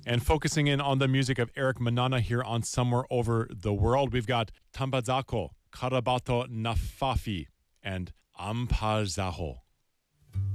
And focusing in on the music of Eric Manana here on Somewhere Over the World, we've got Tambazako, Karabato Nafafi, and Ampazaho.